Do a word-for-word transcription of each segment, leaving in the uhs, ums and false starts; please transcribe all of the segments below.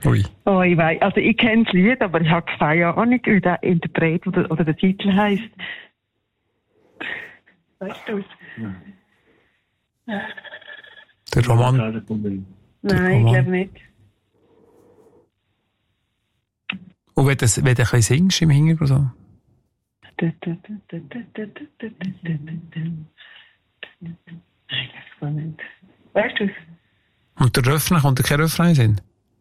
Ui. Oh, ich weiß. Also ich kenne das Lied, aber ich habe keine Ahnung, wie der Interpret oder, oder der Titel heisst. Weißt du es? Ja. Der Roman? Der Nein, Roman. ich glaube nicht. Und wenn, das, wenn du ein bisschen singst im Hintergrund so? Nein, das weiß ich nicht. Weißt du es? Und der Refrain, kommt da kein Refrain hin?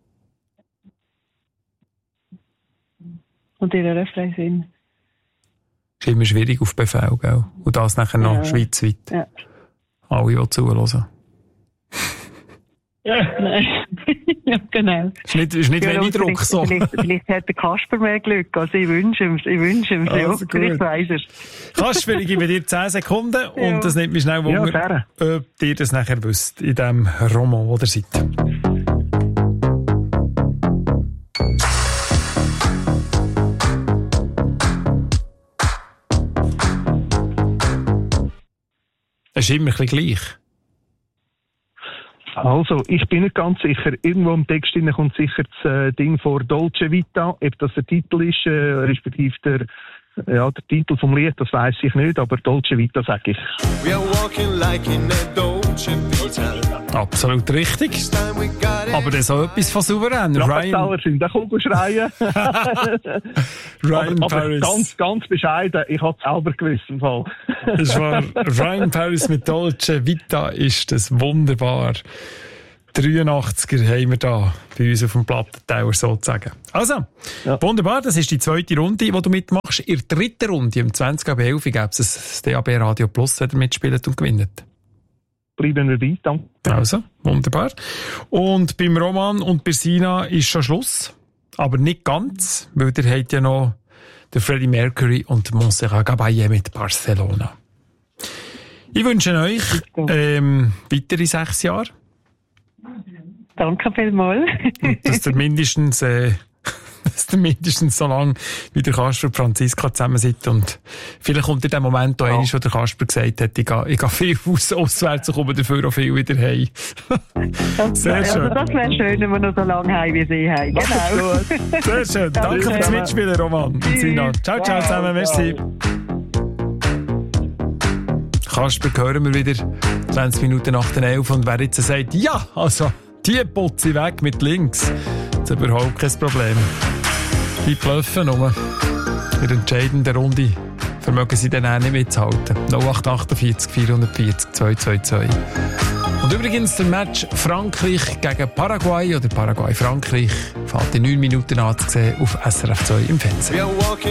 Und in der Refrain sind. Ist immer schwierig auf Befehl, gell? Und das nachher noch Ja. schweizweit. Ja. Alle, die zuhören. Ja, nein. Ja, genau. Ist nicht, ist nicht Ja, wenig Druck, vielleicht, so. Vielleicht, vielleicht hat der Kasper mehr Glück. Also ich wünsche ihm, ich wünsche ihm, ja. Also Vielleicht gut. weiss er. Kasper, ich gebe dir zehn Sekunden und Ja. das nimmt mich schnell Ja, Wunder, gerne. ob ihr das nachher wisst, in dem Roman, wo ihr seid. Es ist immer ein bisschen gleich. Also, ich bin nicht ganz sicher. Irgendwo im Text drin kommt sicher das äh, Ding vor Dolce Vita. Ob das der Titel ist, äh, respektive der, ja, der Titel vom Lied, das weiss ich nicht, aber Dolce Vita sage ich. We are walking like in a Dolce Vita. Absolut richtig. This time we got it. Aber das ist auch etwas von souverän. Ryan, Rappersauer sind, da kommt schreien. Ryan aber, aber Paris. ganz, ganz bescheiden. Ich habe es selber gewusst im Fall. Das war Ryan Paris mit Dolce Vita, ist das wunderbar. dreiundachtziger haben wir da bei uns auf dem Plattenteller sozusagen. Also, Ja. wunderbar, das ist die zweite Runde, die du mitmachst. In der dritten Runde, um zwanzig ab elf, gäbe es das D A B Radio Plus, wenn ihr mitspielt und gewinnt. Bleiben wir bei, danke. Also, wunderbar. Und beim Roman und bei Sina ist schon Schluss. Aber nicht ganz, weil der hat ja noch der Freddie Mercury und Montserrat Caballé mit Barcelona. Ich wünsche euch ähm, weitere sechs Jahre. Danke vielmals. Und dass ihr mindestens, äh, dass ihr mindestens so lange wie der Kasper und Franziska zusammen seid. Und vielleicht kommt in dem Moment auch Ja. eines, wo der Kasper gesagt hat, ich gehe, ich gehe viel aus, auswärts und komme dafür auch viel wieder heim. Sehr Also schön. das wäre schön, wenn wir noch so lange heim wie sie haben. Genau. Sehr schön. Danke fürs Mitspielen, Roman und Sina. Ciao, ciao zusammen. Merci. Kasper hören wir wieder zwanzig Minuten nach den elf und wer jetzt sagt, ja, also, die putze ich weg mit links, das ist überhaupt kein Problem. Die bluffen nur. In der entscheidenden Runde vermögen sie dann auch nicht mitzuhalten. null acht achtundvierzig vierhundertvierzig zweihundertzweiundzwanzig. Und übrigens der Match Frankreich gegen Paraguay oder Paraguay-Frankreich fällt in neun Minuten anzusehen auf S R F zwei im Fernsehen. We are walking